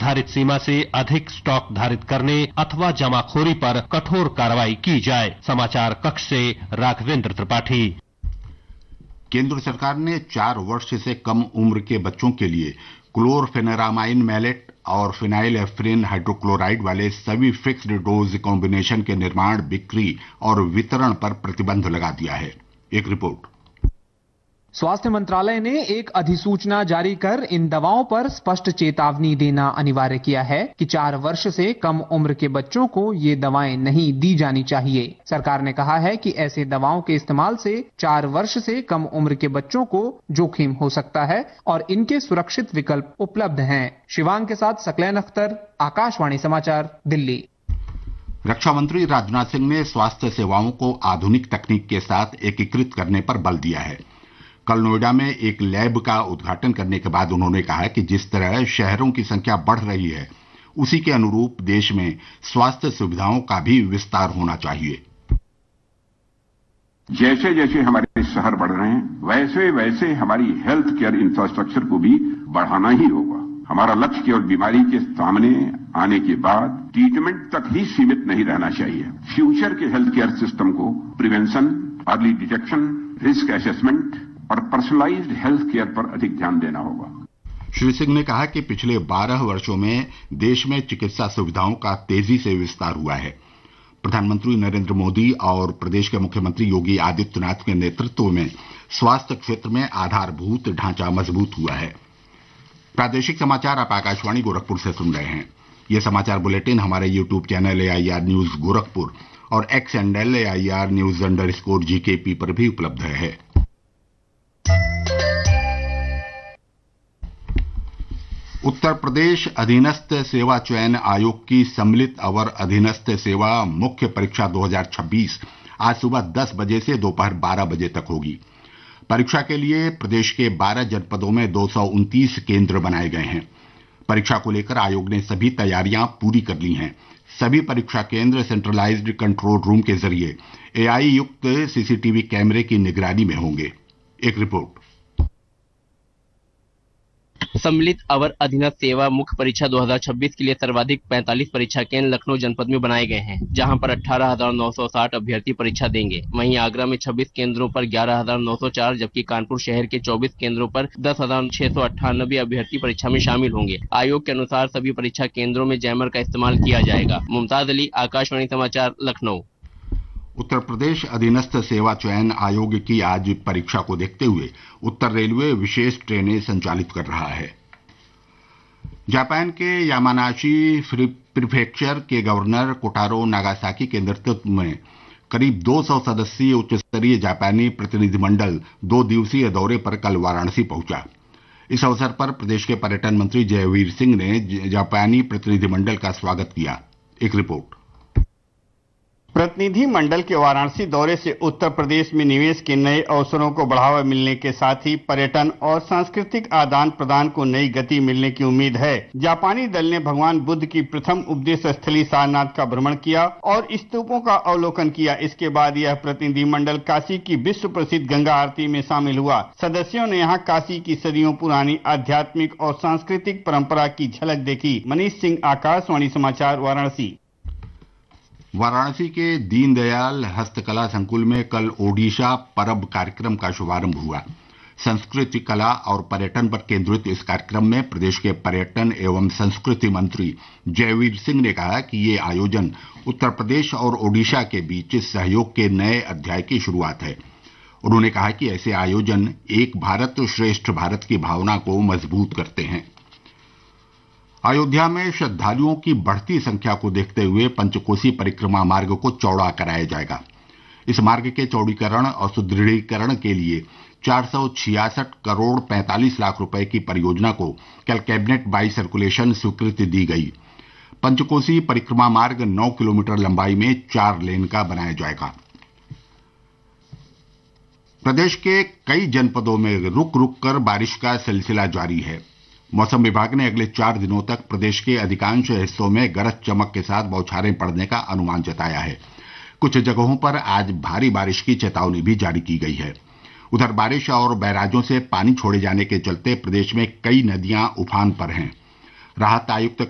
निर्धारित सीमा से अधिक स्टॉक धारित करने अथवा जमाखोरी पर कठोर कार्रवाई की जाए। समाचार कक्ष से राघवेंद्र त्रिपाठी। केंद्र सरकार ने 4 वर्ष से कम उम्र के बच्चों के लिए क्लोरफेनेरामाइन मैलेट और फिनाइलएफ्रिन हाइड्रोक्लोराइड वाले सभी फिक्स्ड डोज कॉम्बिनेशन के निर्माण, बिक्री और वितरण पर प्रतिबंध लगा दिया है। एक रिपोर्ट। स्वास्थ्य मंत्रालय ने एक अधिसूचना जारी कर इन दवाओं पर स्पष्ट चेतावनी देना अनिवार्य किया है कि 4 वर्ष से कम उम्र के बच्चों को ये दवाएं नहीं दी जानी चाहिए। सरकार ने कहा है कि ऐसे दवाओं के इस्तेमाल से 4 वर्ष से कम उम्र के बच्चों को जोखिम हो सकता है और इनके सुरक्षित विकल्प उपलब्ध हैं। शिवांग के साथ सकलैन अख्तर, आकाशवाणी समाचार, दिल्ली। रक्षा मंत्री राजनाथ सिंह ने स्वास्थ्य सेवाओं को आधुनिक तकनीक के साथ एकीकृत करने पर बल दिया है। कल नोएडा में एक लैब का उद्घाटन करने के बाद उन्होंने कहा कि जिस तरह शहरों की संख्या बढ़ रही है, उसी के अनुरूप देश में स्वास्थ्य सुविधाओं का भी विस्तार होना चाहिए। जैसे जैसे हमारे शहर बढ़ रहे हैं, वैसे वैसे हमारी हेल्थ केयर इंफ्रास्ट्रक्चर को भी बढ़ाना ही होगा। हमारा लक्ष्य केवल बीमारी के सामने आने के बाद ट्रीटमेंट तक ही सीमित नहीं रहना चाहिए। फ्यूचर के हेल्थ केयर सिस्टम को prevention, early detection, risk assessment और पर्सनलाइज्ड हेल्थ केयर पर अधिक ध्यान देना होगा। श्री सिंह ने कहा कि पिछले 12 वर्षों में देश में चिकित्सा सुविधाओं का तेजी से विस्तार हुआ है। प्रधानमंत्री नरेंद्र मोदी और प्रदेश के मुख्यमंत्री योगी आदित्यनाथ के नेतृत्व में स्वास्थ्य क्षेत्र में आधारभूत ढांचा मजबूत हुआ है। प्रादेशिक समाचार आप आकाशवाणी गोरखपुर से सुन रहे हैं। ये समाचार बुलेटिन हमारे YouTube channel AIR news Gorakhpur और एक्स हैंडल AIR न्यूज_GKP पर भी उपलब्ध है। उत्तर प्रदेश अधीनस्थ सेवा चयन आयोग की सम्मिलित अवर अधीनस्थ सेवा मुख्य परीक्षा 2026 आज सुबह 10 बजे से दोपहर 12 बजे तक होगी। परीक्षा के लिए प्रदेश के 12 जनपदों में 229 केंद्र बनाए गए हैं। परीक्षा को लेकर आयोग ने सभी तैयारियां पूरी कर ली हैं। सभी परीक्षा केंद्र सेंट्रलाइज्ड कंट्रोल रूम के जरिए AI युक्त CCTV कैमरे की निगरानी में होंगे। एक रिपोर्ट। सम्मिलित अवर अधीनस्थ सेवा मुख्य परीक्षा 2026 के लिए सर्वाधिक 45 परीक्षा केंद्र लखनऊ जनपद में बनाए गए हैं, जहां पर 18,960 अभ्यर्थी परीक्षा देंगे। वहीं आगरा में 26 केंद्रों पर 11,904, जबकि कानपुर शहर के 24 केंद्रों पर 10,698 अभ्यर्थी परीक्षा में शामिल होंगे। आयोग के अनुसार सभी परीक्षा केंद्रों में जैमर का इस्तेमाल किया जाएगा। मुमताज अली, आकाशवाणी समाचार, लखनऊ। उत्तर प्रदेश अधीनस्थ सेवा चयन आयोग की आज परीक्षा को देखते हुए उत्तर रेलवे विशेष ट्रेनें संचालित कर रहा है। जापान के यामानाशी प्रीफेक्चर के गवर्नर कोटारो नागासाकी के नेतृत्व में करीब 200 सदस्यीय उच्च स्तरीय जापानी प्रतिनिधिमंडल 2 दिवसीय दौरे पर कल वाराणसी पहुंचा। इस अवसर पर प्रदेश के पर्यटन मंत्री जयवीर सिंह ने जापानी प्रतिनिधिमंडल का स्वागत किया। एक रिपोर्ट। प्रतिनिधि मंडल के वाराणसी दौरे से उत्तर प्रदेश में निवेश के नए अवसरों को बढ़ावा मिलने के साथ ही पर्यटन और सांस्कृतिक आदान प्रदान को नई गति मिलने की उम्मीद है। जापानी दल ने भगवान बुद्ध की प्रथम उपदेश स्थली सारनाथ का भ्रमण किया और स्तूपों का अवलोकन किया। इसके बाद यह प्रतिनिधि मंडल काशी की विश्व प्रसिद्ध गंगा आरती में शामिल हुआ। सदस्यों ने यहाँ काशी की सदियों पुरानी आध्यात्मिक और सांस्कृतिक परंपरा की झलक देखी। मनीष सिंह, आकाशवाणी समाचार, वाराणसी। वाराणसी के दीनदयाल हस्तकला संकुल में कल ओडिशा परब कार्यक्रम का शुभारंभ हुआ। संस्कृति, कला और पर्यटन पर केंद्रित इस कार्यक्रम में प्रदेश के पर्यटन एवं संस्कृति मंत्री जयवीर सिंह ने कहा कि ये आयोजन उत्तर प्रदेश और ओडिशा के बीच सहयोग के नए अध्याय की शुरुआत है। उन्होंने कहा कि ऐसे आयोजन एक भारत श्रेष्ठ भारत की भावना को मजबूत करते हैं। अयोध्या में श्रद्धालुओं की बढ़ती संख्या को देखते हुए पंचकोसी परिक्रमा मार्ग को चौड़ा कराया जाएगा। इस मार्ग के चौड़ीकरण और सुदृढ़ीकरण के लिए 466 करोड़ 45 लाख रुपए की परियोजना को कल कैबिनेट बाई सर्कुलेशन स्वीकृति दी गई। पंचकोसी परिक्रमा मार्ग 9 किलोमीटर लंबाई में 4 लेन का बनाया जाएगा। प्रदेश के कई जनपदों में रुक रुक कर बारिश का सिलसिला जारी है। मौसम विभाग ने अगले 4 दिनों तक प्रदेश के अधिकांश हिस्सों में गरज चमक के साथ बौछारें पड़ने का अनुमान जताया है। कुछ जगहों पर आज भारी बारिश की चेतावनी भी जारी की गई है। उधर बारिश और बैराजों से पानी छोड़े जाने के चलते प्रदेश में कई नदियां उफान पर हैं। राहत आयुक्त